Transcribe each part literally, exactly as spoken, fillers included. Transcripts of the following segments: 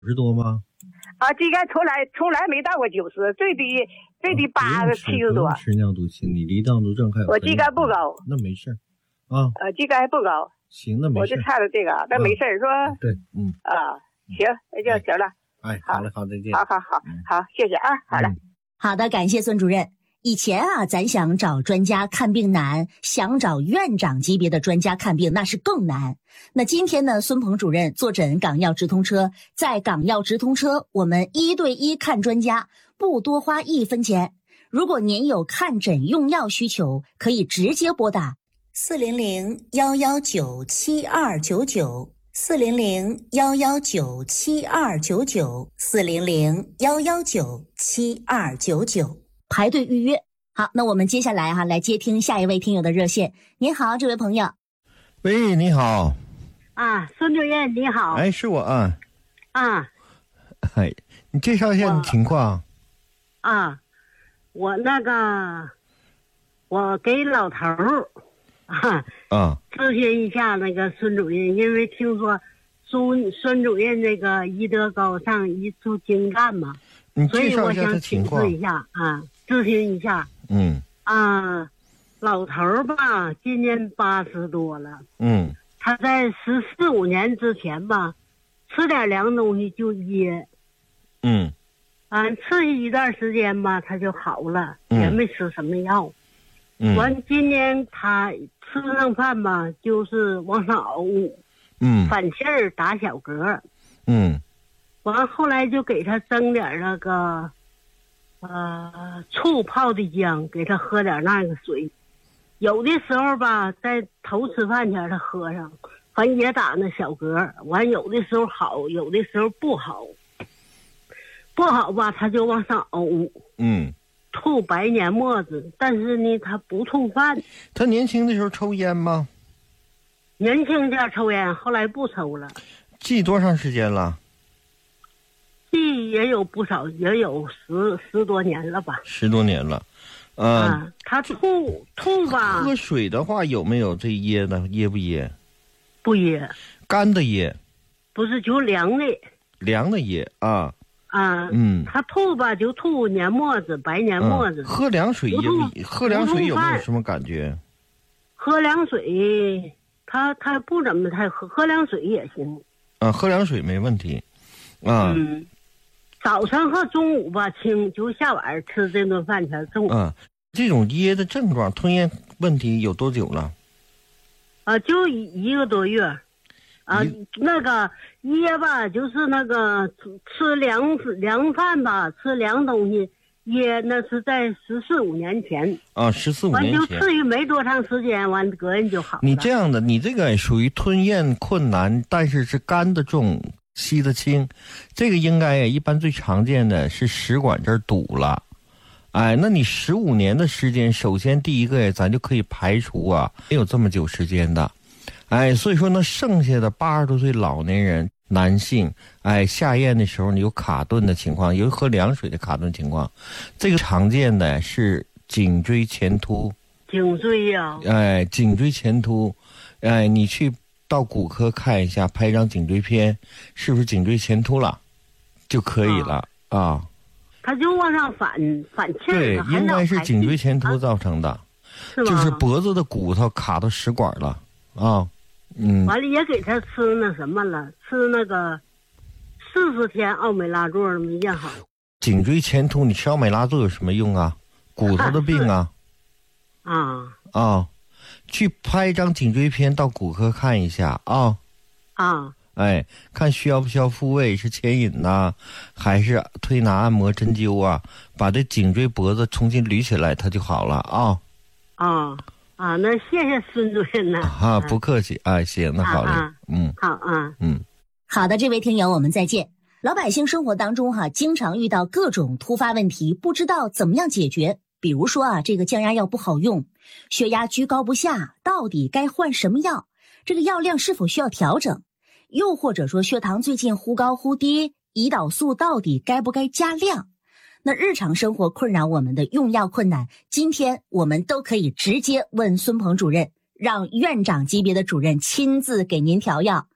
九十多吗？ 啊，这个从来从来没到过九十，最低最低八十七十多。 吃尿毒清，你离档毒症还有。 我这个不高， 那没事啊。 呃，这个还不高。 行，那没事。 我就差了这个，但没事，说。 对，嗯。 啊，行，那就行了。 哎，好嘞，好，再见。 好好好，好，谢谢啊，好了。 好的，感谢孙主任。以前啊，咱想找专家看病难，想找院长级别的专家看病那是更难。那今天呢，孙鹏主任坐诊港药直通车，在港药直通车，我们一对一看专家，不多花一分钱。如果您有看诊用药需求，可以直接拨打四零零幺幺九七二九九。四零零幺幺九七二九九，四零零幺幺九七二九九，排队预约。好，那我们接下来哈、啊、来接听下一位听友的热线。您好，这位朋友。 喂，你好。 啊，孙主任你好。 哎，是我啊。 啊。 哎，你介绍一下你情况。 啊，我那个，我给老头儿。啊啊！ 咨询一下那个孙主任，因为听说孙孙主任那个医德高尚、医术精干嘛，所以我想请示一下啊，咨询一下。 嗯。 啊，老头儿吧，今年八十多了。 嗯。 他在十四五年之前吧，吃点凉东西就噎。 嗯。 啊，吃一段时间吧，他就好了，也没吃什么药。 嗯。 完，今年他吃上饭吧，就是往上熬， 嗯， 反气儿打小嗝， 嗯， 完后来就给他蒸点那个，呃，醋泡的姜，给他喝点那个水，有的时候吧，在头吃饭前他喝上，反正也打那小嗝，完有的时候好，有的时候不好，不好吧，他就往上熬， 嗯。 吐白黏沫子，但是呢，他不吐饭。 他年轻的时候抽烟吗？ 年轻点抽烟，后来不抽了。 记多长时间了？ 记也有不少，也有十十多年了吧。 十多年了，呃、 啊，他吐吐吧。 喝水的话有没有这噎的？噎不噎？ 不噎。 干的噎？ 不是，就凉的。 凉的噎啊。 啊， 嗯， 他吐吧就吐黏沫子，白黏沫子。 嗯、喝凉水也喝凉水有没有什么感觉？ 喝凉水，他他不怎么太喝，喝凉水也行。 啊，喝凉水没问题。啊， 嗯，早晨和中午吧轻，就下晚吃这顿饭前中。 啊，这种噎的症状，吞咽问题有多久了？ 啊，就一一个多月。啊，那个噎吧，就是那个吃吃凉凉饭吧，吃凉东西噎，那是在十四五年前啊，十四五年前， 完就至于没多长时间，完隔人就好了。 你这样的，你这个属于吞咽困难，但是是干的重，吸得轻，这个应该呀，一般最常见的是食管这儿堵了。哎，那你十五年的时间，首先第一个呀，咱就可以排除啊，没有这么久时间的。哎，所以说呢，剩下的八十多岁老年人男性，哎，下咽的时候你有卡顿的情况，有喝凉水的卡顿情况，这个常见的是颈椎前凸。 颈椎呀、啊。 哎，颈椎前凸，哎，你去到骨科看一下，拍一张颈椎片，是不是颈椎前凸了，就可以了啊。啊他就往上反反气儿。 对，应该是颈椎前凸造成的， 啊、 就是脖子的骨头卡到食管了啊。嗯， 完了也给他吃那什么了，吃那个四十天奥美拉唑没见好。 颈椎前凸，你吃奥美拉唑有什么用啊？骨头的病啊。 啊啊，去拍一张颈椎片，到骨科看一下啊。 啊， 哎，看需要不需要复位，是牵引呐，还是推拿、按摩、针灸啊？把这颈椎脖子重新捋起来，它就好了啊。 啊。啊，那谢谢孙主任呢。 啊，不客气啊，行，那好嘞， 啊、 嗯， 好啊， 嗯， 好的，这位听友，我们再见。老百姓生活当中哈、啊，经常遇到各种突发问题，不知道怎么样解决。比如说啊，这个降压药不好用，血压居高不下，到底该换什么药？这个药量是否需要调整？又或者说血糖最近忽高忽低，胰岛素到底该不该加量？那日常生活困扰我们的用药困难，今天我们都可以直接问孙鹏主任，让院长级别的主任亲自给您调药。您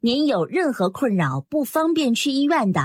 您有任何困扰不方便去医院的，